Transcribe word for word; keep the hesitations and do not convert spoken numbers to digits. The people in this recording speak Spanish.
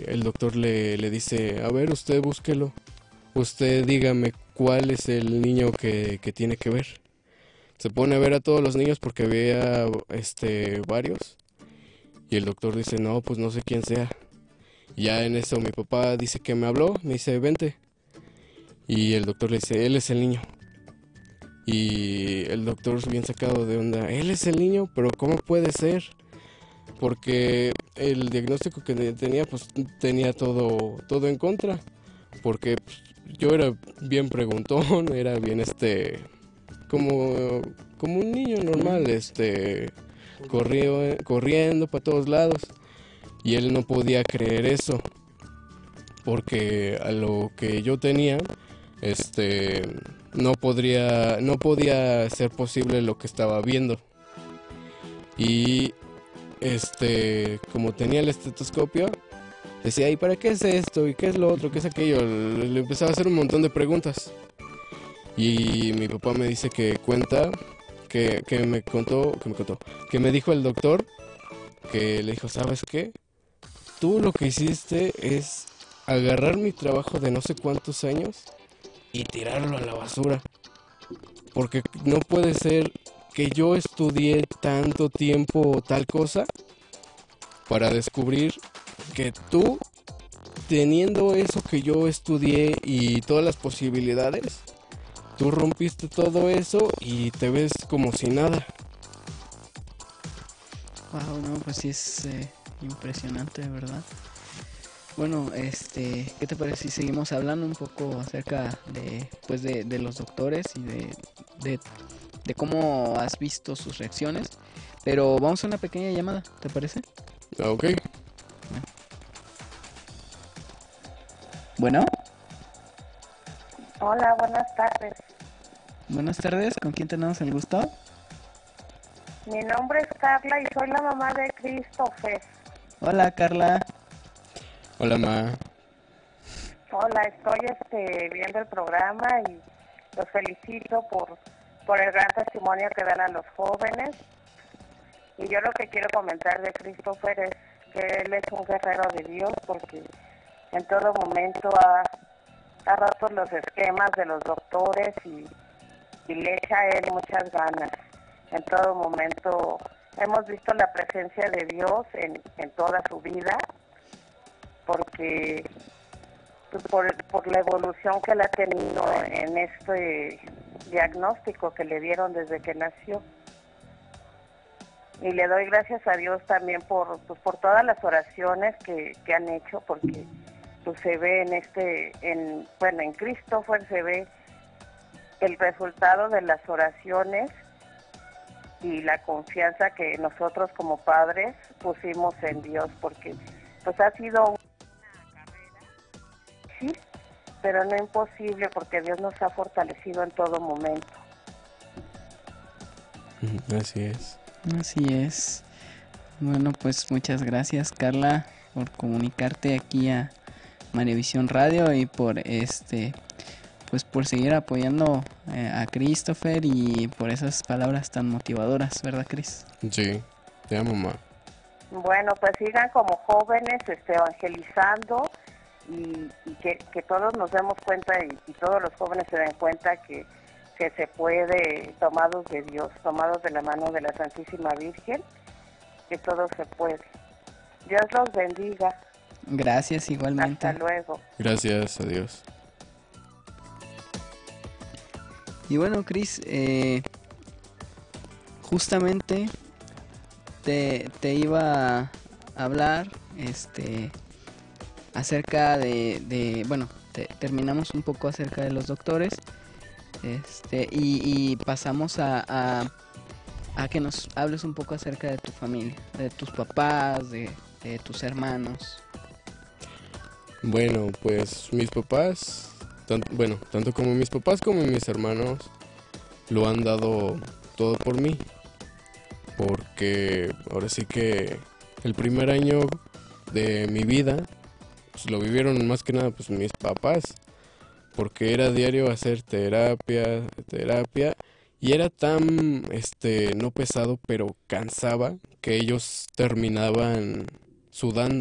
el doctor le, le dice, a ver, usted búsquelo, usted dígame cuál es el niño que, que tiene que ver. Se pone a ver a todos los niños porque había este, varios, y el doctor dice, no, pues no sé quién sea. Ya en eso mi papá dice que me habló, me dice, vente. Y el doctor le dice, él es el niño. Y el doctor bien sacado de onda, él es el niño, pero ¿cómo puede ser? Porque el diagnóstico que tenía, pues tenía todo, todo en contra. Porque pues, yo era bien preguntón, era bien este, como, como un niño normal, este, corrió, corriendo para todos lados. Y él no podía creer eso, porque a lo que yo tenía, este, no podría, no podía ser posible lo que estaba viendo. Y este, como tenía el estetoscopio, decía, ¿y para qué es esto? ¿Y qué es lo otro? ¿Qué es aquello? Le, le empezaba a hacer un montón de preguntas. Y mi papá me dice que cuenta, que, que me contó, que me contó, que me dijo el doctor, que le dijo, ¿sabes qué? Tú lo que hiciste es agarrar mi trabajo de no sé cuántos años y tirarlo a la basura. Porque no puede ser que yo estudié tanto tiempo tal cosa para descubrir que tú, teniendo eso que yo estudié y todas las posibilidades, tú rompiste todo eso y te ves como si nada. Wow, no, pues sí es eh, impresionante, ¿verdad? Bueno, este, ¿qué te parece si seguimos hablando un poco acerca de, pues de, de los doctores y de, de, de cómo has visto sus reacciones? Pero vamos a una pequeña llamada, ¿te parece? Ok, Bueno, Hola, buenas tardes. buenas tardes, ¿con quién tenemos el gusto? Mi nombre es Carla y soy la mamá de Christopher. Hola, Carla. hola ma. Hola, estoy este, viendo el programa y los felicito por, por el gran testimonio que dan a los jóvenes. Y yo lo que quiero comentar de Christopher es que él es un guerrero de Dios porque en todo momento ha, ha roto los esquemas de los doctores y, y le echa a él muchas ganas. En todo momento hemos visto la presencia de Dios en, en toda su vida, porque pues, por, por la evolución que él ha tenido en este diagnóstico que le dieron desde que nació. Y le doy gracias a Dios también por, pues, por todas las oraciones que, que han hecho, porque pues, se ve en este, en, bueno, en Christopher se ve el resultado de las oraciones y la confianza que nosotros como padres pusimos en Dios, porque pues ha sido una carrera, sí, pero no imposible, porque Dios nos ha fortalecido en todo momento. Así es. Así es. Bueno, pues muchas gracias, Carla, por comunicarte aquí a Manevisión Radio y por este, pues por seguir apoyando eh, a Christopher y por esas palabras tan motivadoras, ¿verdad, Chris? Sí, te amo ma. Bueno, pues sigan como jóvenes este, evangelizando y, y que, que todos nos demos cuenta y, y todos los jóvenes se den cuenta que, que se puede, tomados de Dios, tomados de la mano de la Santísima Virgen, que todo se puede. Dios los bendiga. Gracias igualmente. Hasta luego. Gracias a Dios. Y bueno, Chris, eh, justamente te, te iba a hablar este acerca de, de bueno, te, terminamos un poco acerca de los doctores este y, y pasamos a, a, a que nos hables un poco acerca de tu familia, de tus papás, de, de tus hermanos. Bueno, pues mis papás, tan- bueno, tanto como mis papás como mis hermanos lo han dado todo por mí. Porque ahora sí que el primer año de mi vida pues lo vivieron más que nada pues mis papás, porque era diario hacer terapia, terapia y era tan este no pesado, pero cansaba que ellos terminaban sudando.